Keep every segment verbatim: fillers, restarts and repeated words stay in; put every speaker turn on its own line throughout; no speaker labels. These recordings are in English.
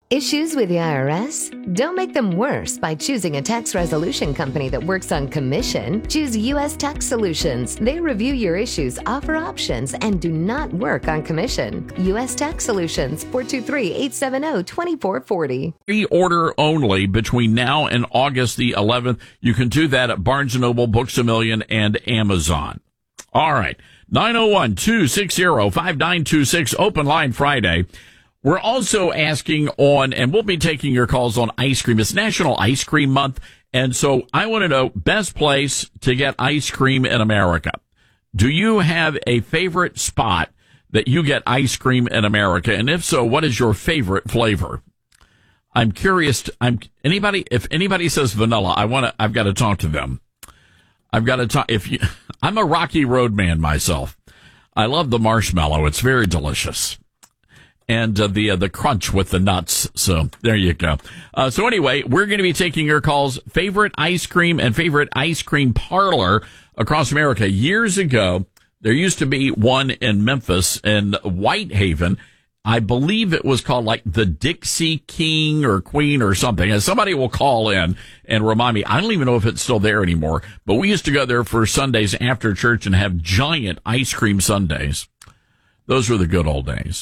Issues with the I R S? Don't make them worse by choosing a tax resolution company that works on commission. Choose U S Tax Solutions. They review your issues, offer options, and do not work on commission. U S Tax Solutions, four two three, eight seven zero, two four four zero.
Pre-order only between now and August the eleventh. You can do that at Barnes and Noble, Books A Million, and Amazon. All right. nine oh one, two six zero, five nine two six, Open Line Friday. We're also asking on, and we'll be taking your calls on ice cream. It's National Ice Cream Month, and so I want to know best place to get ice cream in America. Do you have a favorite spot that you get ice cream in America? And if so, what is your favorite flavor? I'm curious. To, I'm anybody. If anybody says vanilla, I want to. I've got to talk to them. I've got to talk. If you, I'm a Rocky Road man myself. I love the marshmallow. It's very delicious. And uh, the uh, the crunch with the nuts. So there you go. Uh, so anyway, we're going to be taking your calls. Favorite ice cream and favorite ice cream parlor across America. Years ago, there used to be one in Memphis in Whitehaven. I believe it was called like the Dixie King or Queen or something. And somebody will call in and remind me. I don't even know if it's still there anymore. But we used to go there for Sundays after church and have giant ice cream sundaes. Those were the good old days.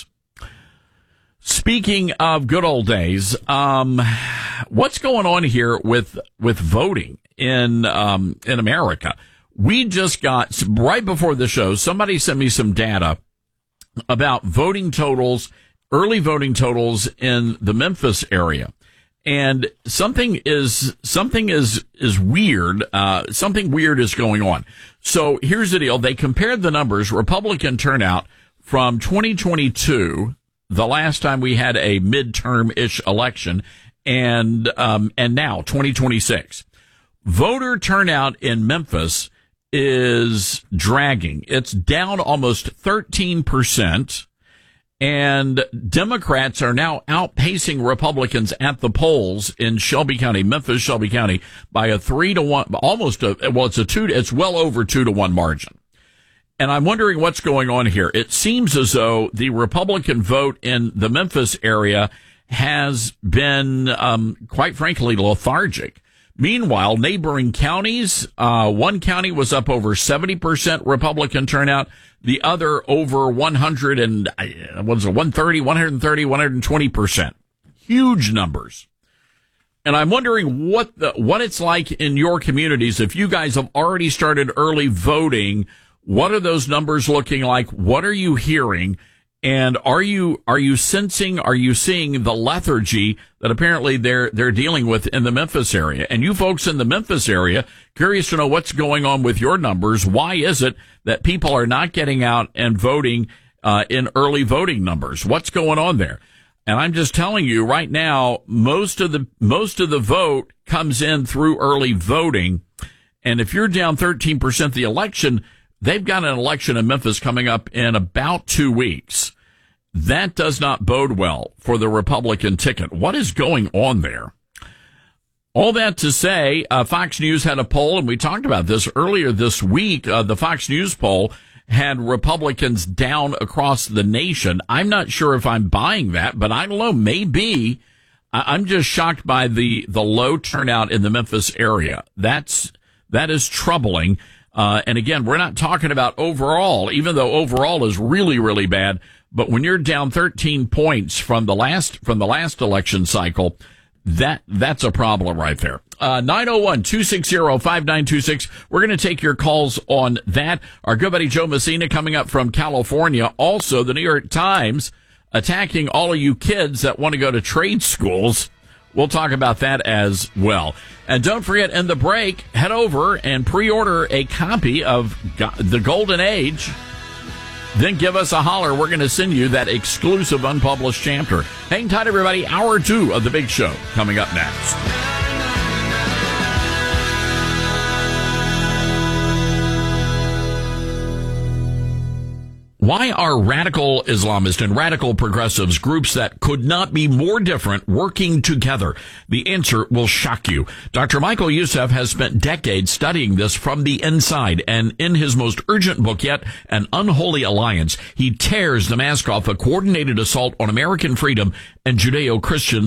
Speaking of good old days, um, what's going on here with with voting in um, in America? We just got, right before the show, somebody sent me some data about voting totals, early voting totals in the Memphis area. And something is something is is weird. Uh, something weird is going on. So here's the deal. They compared the numbers, Republican turnout from twenty twenty-two, the last time we had a midterm-ish election, and um, and now twenty twenty-six. Voter turnout in Memphis is dragging. It's down almost thirteen percent, and Democrats are now outpacing Republicans at the polls in Shelby County, Memphis, Shelby County, by a three to one, almost a, well, it's a two, it's well over two to one margin. And I'm wondering what's going on here. It seems as though the Republican vote in the Memphis area has been, um, quite frankly, lethargic. Meanwhile, neighboring counties, uh, one county was up over seventy percent Republican turnout. The other over one hundred and, uh, what was it, one thirty, one thirty, one twenty percent. Huge numbers. And I'm wondering what the, what it's like in your communities. If you guys have already started early voting, what are those numbers looking like? What are you hearing? And are you, are you sensing, are you seeing the lethargy that apparently they're, they're dealing with in the Memphis area? And you folks in the Memphis area, curious to know what's going on with your numbers. Why is it that people are not getting out and voting, uh, in early voting numbers? What's going on there? And I'm just telling you right now, most of the, most of the vote comes in through early voting. And if you're down thirteen percent the election, they've got an election in Memphis coming up in about two weeks. That does not bode well for the Republican ticket. What is going on there? All that to say, uh, Fox News had a poll, and we talked about this earlier this week. Uh, the Fox News poll had Republicans down across the nation. I'm not sure if I'm buying that, but I don't know, maybe. I- I'm just shocked by the, the low turnout in the Memphis area. That's, that is troubling. Uh, and again, we're not talking about overall, even though overall is really, really bad. But when you're down thirteen points from the last, from the last election cycle, that, that's a problem right there. Uh, nine oh one, two six zero, five nine two six. We're going to take your calls on that. Our good buddy Joe Messina coming up from California. Also, the New York Times attacking all of you kids that want to go to trade schools. We'll talk about that as well. And don't forget, in the break, head over and pre-order a copy of The Golden Age. Then give us a holler. We're going to send you that exclusive unpublished chapter. Hang tight, everybody. Hour two of The Big Show coming up next. Why are radical Islamists and radical progressives, groups that could not be more different, working together? The answer will shock you. Doctor Michael Youssef has spent decades studying this from the inside, and in his most urgent book yet, An Unholy Alliance, he tears the mask off a coordinated assault on American freedom and Judeo-Christian